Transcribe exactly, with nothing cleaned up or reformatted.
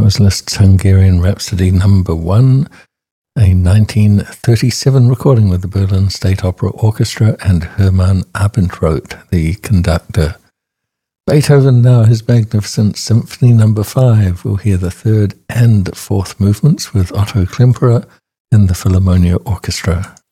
was Liszt's Hungarian Rhapsody number one, a nineteen thirty-seven recording with the Berlin State Opera Orchestra and Hermann Abendroth, the conductor. Beethoven now, his Magnificent Symphony number five. We'll hear the third and fourth movements with Otto Klemperer and the Philharmonia Orchestra.